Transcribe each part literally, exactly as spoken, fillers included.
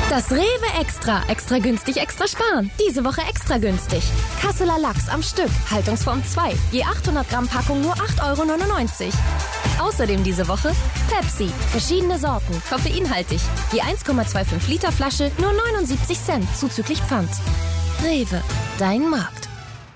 Das Rewe Extra. Extra günstig, extra sparen. Diese Woche extra günstig. Kasseler Lachs am Stück. Haltungsform zwei. Je achthundert Gramm Packung nur acht Euro neunundneunzig. Außerdem diese Woche Pepsi. Verschiedene Sorten. Koffeinhaltig. Je eins Komma fünfundzwanzig Liter Flasche nur neunundsiebzig Cent. Zuzüglich Pfand. Rewe. Dein Markt.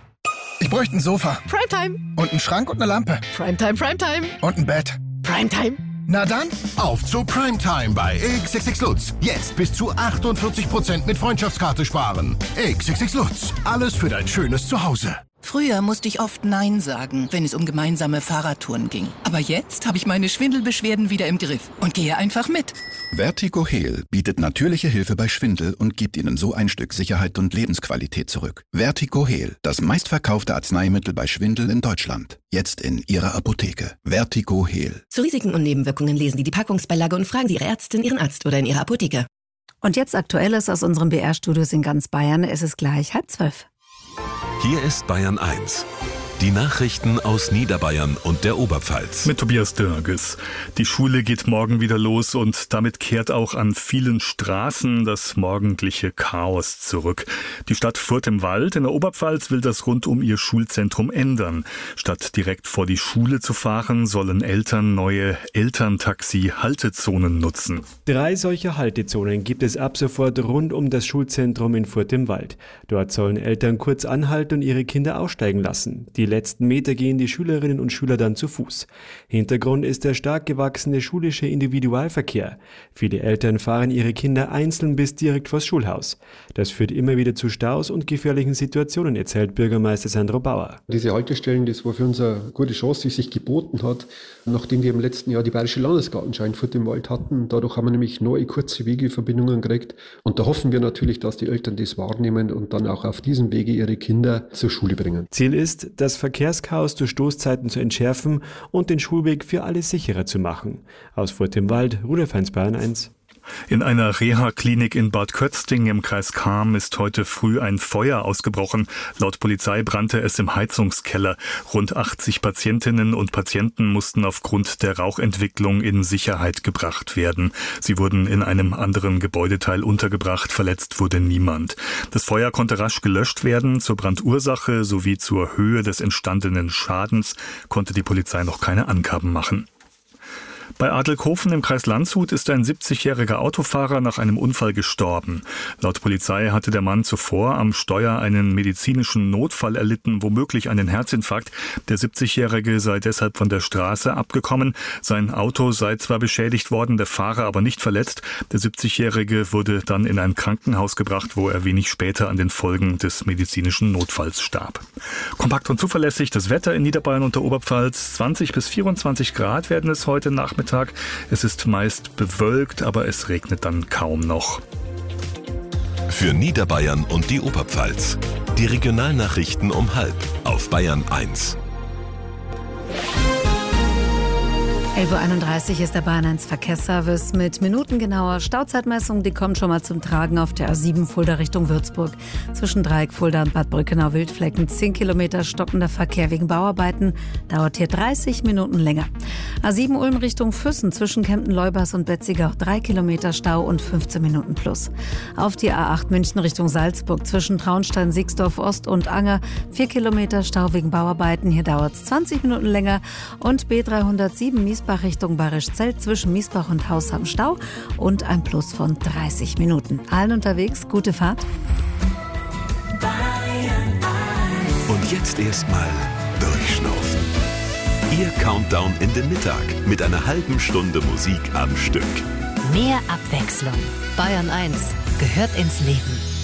Ich bräuchte ein Sofa. Primetime. Und einen Schrank und eine Lampe. Primetime, Primetime. Und ein Bett. Primetime. Na dann, auf zu Primetime bei X X X Lutz. Jetzt bis zu achtundvierzig Prozent mit Freundschaftskarte sparen. X X X Lutz. Alles für dein schönes Zuhause. Früher musste ich oft Nein sagen, wenn es um gemeinsame Fahrradtouren ging. Aber jetzt habe ich meine Schwindelbeschwerden wieder im Griff und gehe einfach mit. Vertigo Heal bietet natürliche Hilfe bei Schwindel und gibt Ihnen so ein Stück Sicherheit und Lebensqualität zurück. Vertigo Heal, das meistverkaufte Arzneimittel bei Schwindel in Deutschland. Jetzt in Ihrer Apotheke. Vertigo Heal. Zu Risiken und Nebenwirkungen lesen Sie die Packungsbeilage und fragen Sie Ihre Ärztin, Ihren Arzt oder in Ihrer Apotheke. Und jetzt Aktuelles aus unseren B R-Studios in ganz Bayern. Es ist gleich halb zwölf. Hier ist Bayern eins. Die Nachrichten aus Niederbayern und der Oberpfalz. Mit Tobias Dörges. Die Schule geht morgen wieder los und damit kehrt auch an vielen Straßen das morgendliche Chaos zurück. Die Stadt Furth im Wald in der Oberpfalz will das rund um ihr Schulzentrum ändern. Statt direkt vor die Schule zu fahren, sollen Eltern neue Elterntaxi-Haltezonen nutzen. Drei solche Haltezonen gibt es ab sofort rund um das Schulzentrum in Furth im Wald. Dort sollen Eltern kurz anhalten und ihre Kinder aussteigen lassen. Die letzten Meter gehen die Schülerinnen und Schüler dann zu Fuß. Hintergrund ist der stark gewachsene schulische Individualverkehr. Viele Eltern fahren ihre Kinder einzeln bis direkt vors Schulhaus. Das führt immer wieder zu Staus und gefährlichen Situationen, erzählt Bürgermeister Sandro Bauer. Diese Haltestellen, das war für uns eine gute Chance, die sich geboten hat, nachdem wir im letzten Jahr die Bayerische Landesgartenschau in Furth im Wald hatten. Dadurch haben wir nämlich neue kurze Wegeverbindungen gekriegt. Und da hoffen wir natürlich, dass die Eltern das wahrnehmen und dann auch auf diesem Wege ihre Kinder zur Schule bringen. Ziel ist, das Verkehrschaos durch Stoßzeiten zu entschärfen und den Schulweg für alle sicherer zu machen. Aus Furth im Wald, Rudolf Heinz, Bayern eins. In einer Reha-Klinik in Bad Kötzting im Kreis Cham ist heute früh ein Feuer ausgebrochen. Laut Polizei brannte es im Heizungskeller. Rund achtzig Patientinnen und Patienten mussten aufgrund der Rauchentwicklung in Sicherheit gebracht werden. Sie wurden in einem anderen Gebäudeteil untergebracht. Verletzt wurde niemand. Das Feuer konnte rasch gelöscht werden. Zur Brandursache sowie zur Höhe des entstandenen Schadens konnte die Polizei noch keine Angaben machen. Bei Adelkofen im Kreis Landshut ist ein siebzigjähriger Autofahrer nach einem Unfall gestorben. Laut Polizei hatte der Mann zuvor am Steuer einen medizinischen Notfall erlitten, womöglich einen Herzinfarkt. Der siebzigjährige sei deshalb von der Straße abgekommen. Sein Auto sei zwar beschädigt worden, der Fahrer aber nicht verletzt. Der siebzigjährige wurde dann in ein Krankenhaus gebracht, wo er wenig später an den Folgen des medizinischen Notfalls starb. Kompakt und zuverlässig das Wetter in Niederbayern und der Oberpfalz. zwanzig bis vierundzwanzig Grad werden es heute Nachmittag. Es ist meist bewölkt, aber es regnet dann kaum noch. Für Niederbayern und die Oberpfalz. Die Regionalnachrichten um halb auf Bayern eins. elf Uhr einunddreißig ist der Bayern eins Verkehrsservice mit minutengenauer Stauzeitmessung. Die kommt schon mal zum Tragen auf der A sieben Fulda Richtung Würzburg. Zwischen Dreieck Fulda und Bad Brückenau-Wildflecken zehn Kilometer stockender Verkehr wegen Bauarbeiten. Dauert hier dreißig Minuten länger. A sieben Ulm Richtung Füssen zwischen Kempten-Leubers und Betzigau drei Kilometer Stau und fünfzehn Minuten plus. Auf die A acht München Richtung Salzburg zwischen Traunstein, Siegsdorf Ost und Anger vier Kilometer Stau wegen Bauarbeiten. Hier dauert es zwanzig Minuten länger. Und B dreihundertsieben Miesbach Richtung Bayerischzell zwischen Miesbach und Haus am Stau und ein Plus von dreißig Minuten. Allen unterwegs, gute Fahrt. Und jetzt erstmal durchschnaufen. Ihr Countdown in den Mittag mit einer halben Stunde Musik am Stück. Mehr Abwechslung. Bayern eins gehört ins Leben.